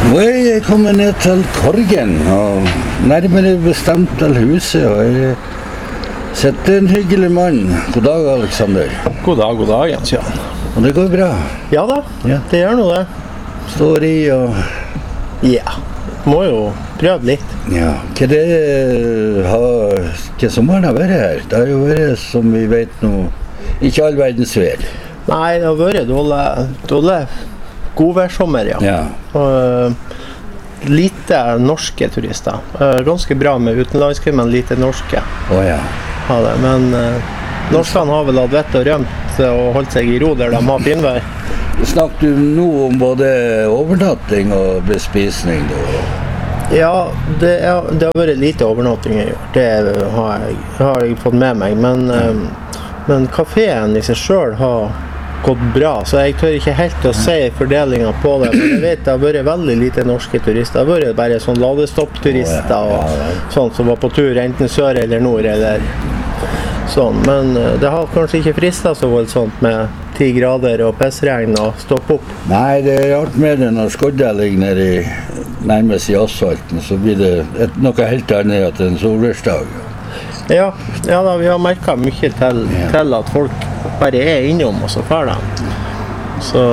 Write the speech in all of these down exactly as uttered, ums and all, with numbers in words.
Nå er jeg kommet ned til Korgen, og nærmere bestemt til huset, og jeg sitter en hyggelig mann. God dag, Alexander. God dag, god dag, Jens Jan. Og det går bra? Ja da, Ja. det gjør noe det. Står i og... Ja, må jo prøve litt. Ja, hva det har... Hva sommeren har vært her? Det har jo vært, som vi vet nå, ikke all verdens vær. Nei, det har vært dårlig, dårlig godværssommer, ja. Ja. Og uh, lite norske turister. Uh, ganske bra med utenlandske, men lite norske. Å ja. Ja, det. Men uh, norskene har vel hatt vett og rømt og holdt seg i ro der de har finvær. Snakker du nå om både overnatting og bespisning da? Ja, det, er, det har vært lite overnatting i år. Det har jeg, har jeg fått med meg. Men, um, men kaféen i seg selv har gått bra, så jeg tør ikke helt å si fordelingen på det. Men jeg vet det har vært veldig lite norske turister. Det har vært bare sånn ladestopp-turister og sånt som var på tur enten sør eller nord eller sånn. Men det har kanskje ikke fristet så voldsomt med ti grader og pissregn og stoppe opp. Nei, det er rart med det når skodda ligger nede i, nærmest i asfalten, så blir det et, noe helt annet at en solværsdag. Ja, ja da, vi har merket mye til, til at folk bare er innom og så fer de. Så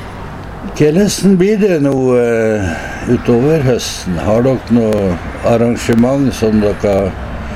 Hvordan blir det nå uh, utover høsten? Har dere noe arrangement som dere har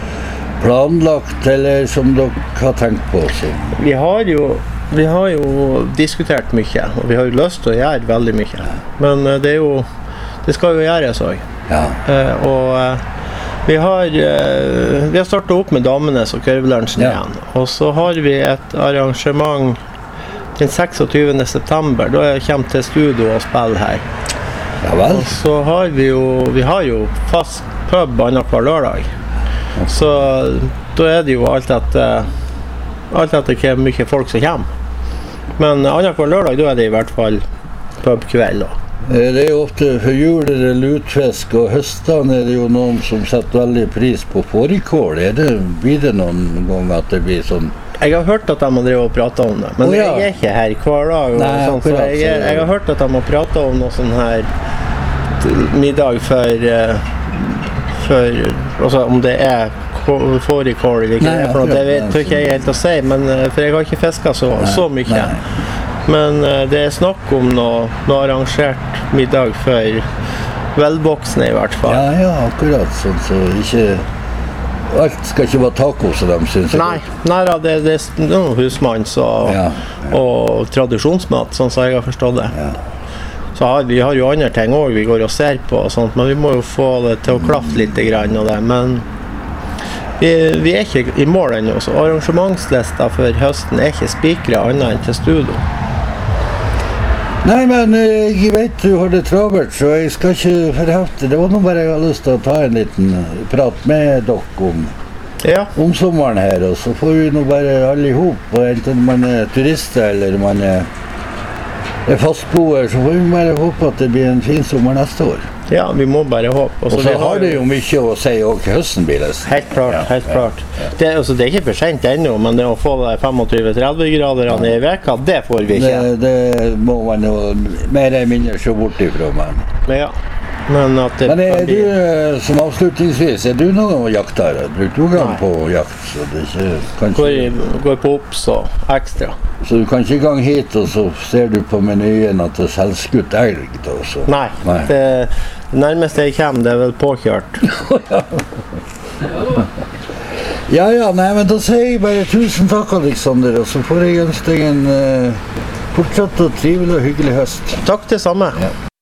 planlagt, eller som dere har tenkt på? Så? vi har jo vi har jo diskutert mye, og vi har jo lyst til å gjøre veldig mye. Men uh, det er jo det skal jo gjøres også. Ja. Uh, og uh, vi har uh, vi har startet opp med damenes og kørvelunsjen Ja. igjen. Og så har vi et arrangement den seksogtyvende september, da jeg kommer til studio og spiller her. Ja vel? Og så har vi jo, vi har jo fast pub annenhver lørdag. Så da er det jo alt etter, alt etter hvor mye folk som kommer. Men annenhver lørdag, da er det i hvert fall pubkveld. Da. Det er jo ofte for jul er det lutfisk, og høstene er det jo noen som setter veldig pris på fårikål. Er det, blir det noen gang at det blir sånn? Jeg har hørt at de har drevet og pratet om det, men oh, ja. jeg er ikke her hver dag. Og Nei, sånt, så akkurat, jeg, jeg har hørt at de har pratet om noe sånn her middag for, for altså om det er fårikål eller ikke. Nei, det, for akkurat, det vet nei, ikke jeg helt å si, men, for jeg har ikke fisket så, Nei, så mye. nei. Men uh, det er snakk om noe, noe arrangert middag for velvoksne i hvert fall. Ja, ja, akkurat sånn, så ikke... Alt skal ikke være taco, så de synes jeg. Nei, nei da, det, det er noe husmanns og, Ja, ja. og tradisjonsmat, sånn som jeg har forstått det. Ja. Så har, vi har jo andre ting også vi går og ser på og sånt, men vi må jo få det til å klaffe litt grann og det, men vi, vi er ikke i mål ennå, så arrangementslista for høsten er ikke spikret annet enn til studio. Nei, men jeg vet du har det travert, så jeg skal ikke forhefte. Det var nå bare jeg har lyst til å ta en liten prat med dere om, Ja, om sommeren her, og så får vi nå bare alle ihop, og enten man er turister eller man er, er fastboer, så får vi bare håpe at det blir en fin sommer neste år. ja, vi må bare håpe. Og Også så vi har det jo mye å si også høsten blir det. Helt klart, Ja, helt ja, klart. ja. Det, altså, det er ikke for sent ennå, men det å få det tjuefem til tretti grader i veka, det får vi ikke. Det, det må man jo mer eller mindre se bort ifra, men... Men ja, men at det Men er kan du, bli- som avslutningsvis, er du noen jakter? Bruker du gang Nei. på jakt? Så, det ikke, kan går, ikke, i, går på opps og ekstra. så du kan ikke gang hit, og så ser du på menyen at det er selvskutt elg da, så. Nei, Nei. Det, det nærmeste jeg kommer, det er vel påkjørt. Ja, ja, nei, men da sier jeg bare tusen takk, Alexander, og så får jeg ønske deg en uh, fortsatt og trivelig og hyggelig høst. Takk det samme. Ja.